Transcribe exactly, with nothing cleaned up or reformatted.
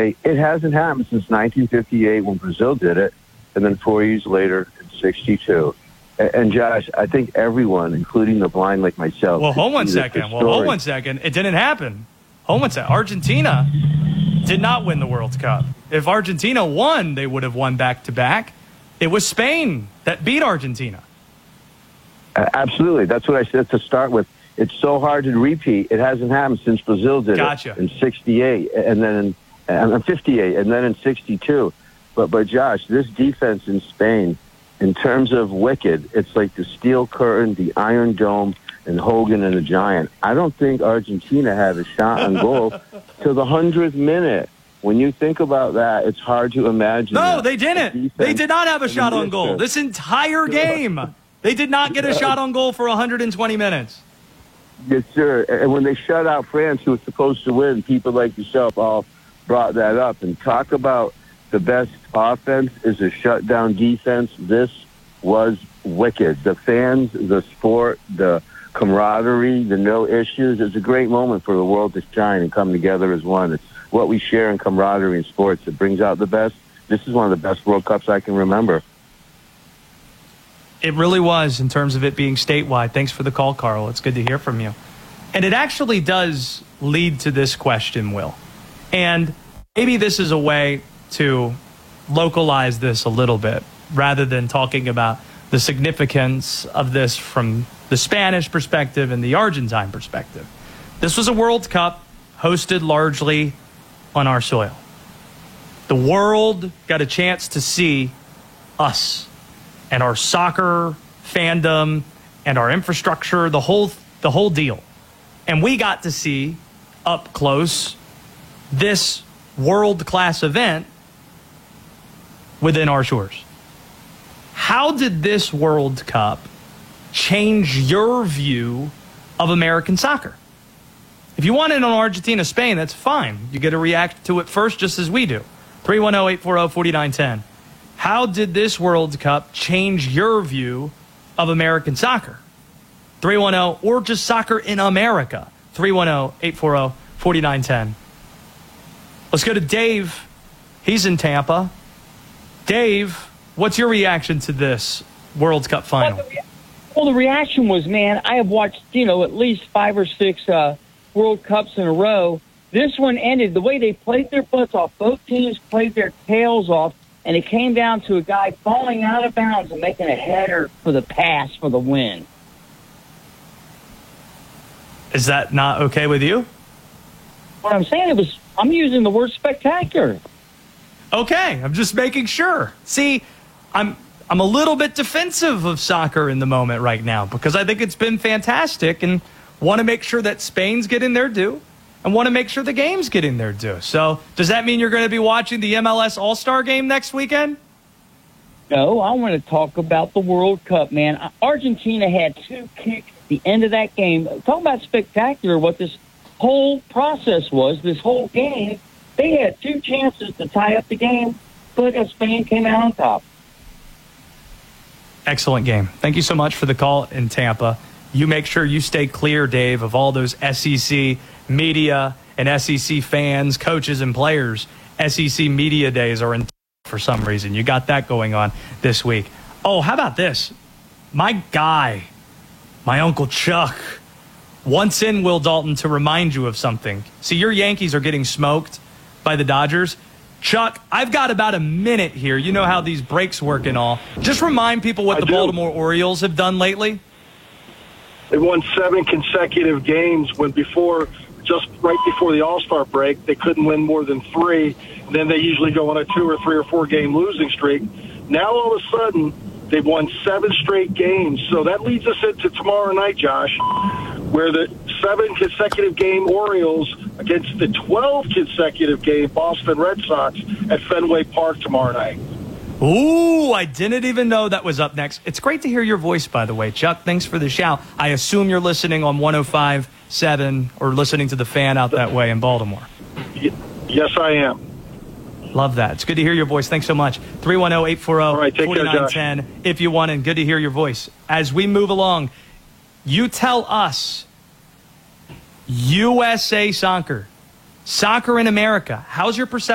Hey, it hasn't happened since nineteen fifty-eight when Brazil did it, and then four years later in sixty-two. And, and Josh, I think everyone, including the blind like myself. Well, hold one second. Well, hold one second. It didn't happen. Hold one second. Argentina did not win the World Cup. If Argentina won, they would have won back-to-back. It was Spain that beat Argentina. Uh, absolutely. That's what I said to start with. It's so hard to repeat. It hasn't happened since Brazil did Gotcha. it in sixty-eight, and then in and fifty-eight, and then in sixty-two. But, but Josh, this defense in Spain, in terms of wicked, it's like the Steel Curtain, the Iron Dome, and Hogan and the Giant. I don't think Argentina had a shot on goal till the hundredth minute. When you think about that, it's hard to imagine. No, that. they didn't. They did not have a shot on goal. This entire game, they did not get a shot on goal for one hundred twenty minutes. Yes, sir. And when they shut out France, who was supposed to win, people like yourself all brought that up. And talk about the best offense is a shutdown defense. This was wicked. The fans, the sport, the camaraderie, the no issues. It's a great moment for the world to shine and come together as one. It's what we share in camaraderie in sports. It brings out the best. This is one of the best World Cups I can remember. It really was in terms of it being statewide. Thanks for the call, Carl. It's good to hear from you. And it actually does lead to this question, Will. And maybe this is a way to localize this a little bit rather than talking about the significance of this from the Spanish perspective and the Argentine perspective. This was a World Cup hosted largely on our soil. The world got a chance to see us and our soccer fandom and our infrastructure, the whole the whole deal. And we got to see up close this world-class event within our shores. How did this World Cup change your view of American soccer? If you want it on Argentina-Spain, that's fine. You get to react to it first just as we do. three one zero, eight four zero, four nine one zero. How did this World Cup change your view of American soccer? three one zero, or just soccer in America. three one zero, eight four zero, four nine one zero. Let's go to Dave. He's in Tampa. Dave, what's your reaction to this World Cup final? Well, the, rea- well, the reaction was, man, I have watched, you know, at least five or six uh, World Cups in a row. This one ended the way they played their butts off. Both teams played their tails off, and it came down to a guy falling out of bounds and making a header for the pass for the win. Is that not okay with you? What I'm saying, it was, I'm using the word spectacular. Okay, I'm just making sure. See, I'm I'm a little bit defensive of soccer in the moment right now because I think it's been fantastic and want to make sure that Spain's getting their due and want to make sure the game's getting their due. So does that mean you're going to be watching the M L S All-Star game next weekend? No, I want to talk about the World Cup, man. Argentina had two kicks at the end of that game. Talk about spectacular, what this whole process was, this whole game. They had two chances to tie up the game, but Spain came out on top. Excellent game. Thank you so much for the call in Tampa. You make sure you stay clear, Dave, of all those S E C media and S E C fans, coaches, and players. S E C media days are in for some reason. You got that going on this week. Oh, how about this? My guy, my Uncle Chuck, once in Will Dalton to remind you of something. See, your Yankees are getting smoked by the Dodgers. Chuck, I've got about a minute here. You know how these breaks work and all. Just remind people what I the do. Baltimore Orioles have done lately. They won seven consecutive games when before, just right before the All-Star break, they couldn't win more than three. Then they usually go on a two or three or four game losing streak. Now all of a sudden, they've won seven straight games. So that leads us into tomorrow night, Josh, where the seven consecutive game Orioles against the twelve consecutive game Boston Red Sox at Fenway Park tomorrow night. Ooh, I didn't even know that was up next. It's great to hear your voice, by the way, Chuck. Thanks for the shout. I assume you're listening on one oh five point seven or listening to the Fan out that way in Baltimore. Yes, I am. Love that. It's good to hear your voice. Thanks so much. three one zero, eight four zero, four nine one zero if you want, and good to hear your voice. As we move along, you tell us, U S A Soccer, soccer in America, how's your perception?